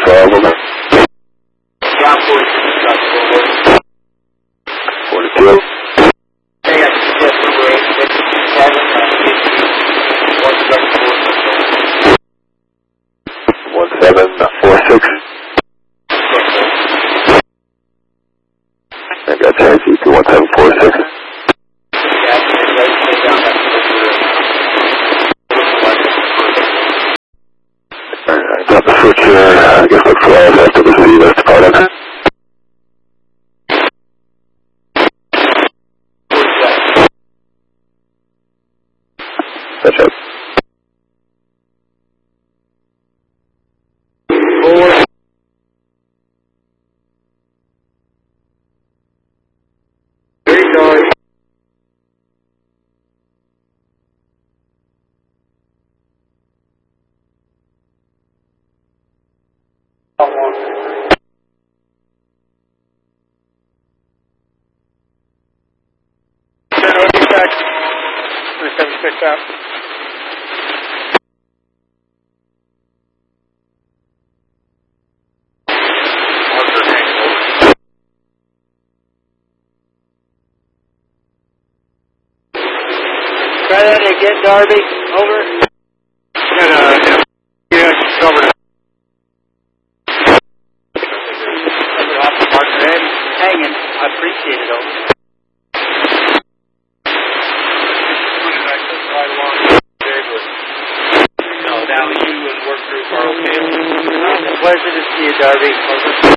12 over. Yeah, 46 got over. 42. Hey, I suggest number 8, 57, 1746. I got Cherokee 21746. I got the switch here, I guess look 12 after the city, that's part of it. That's it. 4. Very sorry. Up. Try that again, Darby. Over. Yeah, covered. Hanging. I appreciate it, over. No, now you and work group are okay. Pleasure to see you, Darby. Over.